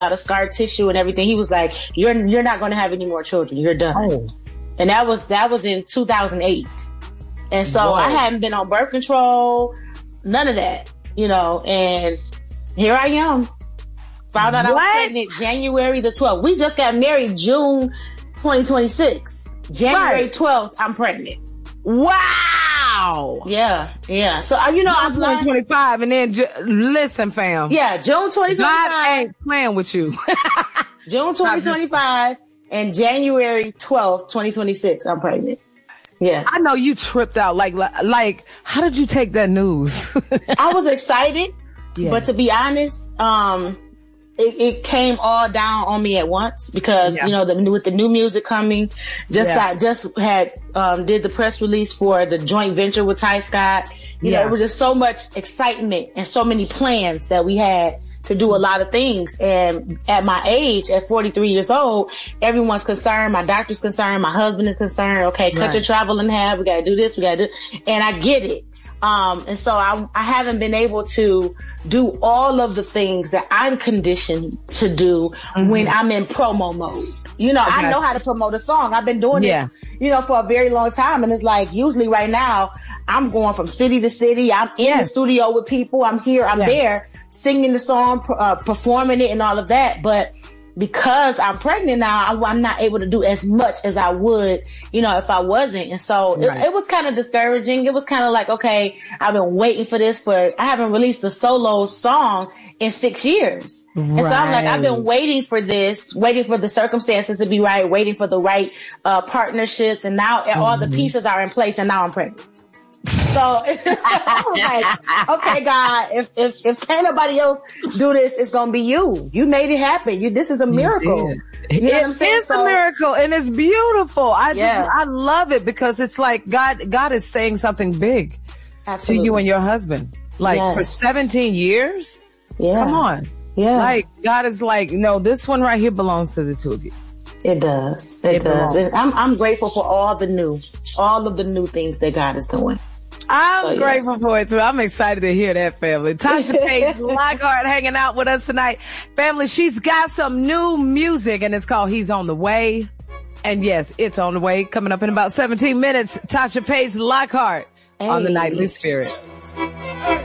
of scar tissue and everything. He was like, you're not going to have any more children. You're done. Oh. And that was in 2008. And so I hadn't been on birth control, none of that, and here I am. Found out I was pregnant January the 12th. We just got married June 2026. January 12th, I'm pregnant. Wow. Yeah. So, I've learned 2025 and then, listen, fam. Yeah, June 2025. God ain't playing with you. June 2025 and January 12th, 2026, I'm pregnant. Yeah. I know you tripped out. Like, how did you take that news? I was excited, but to be honest, it came all down on me at once because, with the new music coming, I just had, did the press release for the joint venture with Ty Scott. It was just so much excitement and so many plans that we had to do a lot of things. And at my age, at 43 years old, everyone's concerned. My doctor's concerned. My husband is concerned. Okay, cut your travel in half. We got to do this. We got to do, and I get it. And so I haven't been able to do all of the things that I'm conditioned to do when I'm in promo mode. I know how to promote a song. I've been doing this, for a very long time. And it's like, usually right now, I'm going from city to city. I'm in the studio with people. I'm here. I'm there singing the song, performing it and all of that. But because I'm pregnant now, I'm not able to do as much as I would, if I wasn't. And so it was kind of discouraging. It was kind of like, okay, I've been waiting for this I haven't released a solo song in 6 years. And so I'm like, I've been waiting for this, waiting for the circumstances to be right, waiting for the right, partnerships. And now all the pieces are in place and now I'm pregnant. So I was like, okay, God, if can't nobody else do this, it's gonna be you. You made it happen. This is a miracle. You know what I'm saying? It's a miracle and it's beautiful. I love it because it's like God is saying something big to you and your husband. Like for 17 years? Yeah. Come on. Yeah. Like God is like, no, this one right here belongs to the two of you. It does. It does. And I'm grateful for all of the new things that God is doing. I'm grateful for it too. I'm excited to hear that, family. Tasha Page Lockhart hanging out with us tonight. Family, she's got some new music and it's called He's on the Way. And yes, it's on the way. Coming up in about 17 minutes, Tasha Page Lockhart on the Nightly Spirit.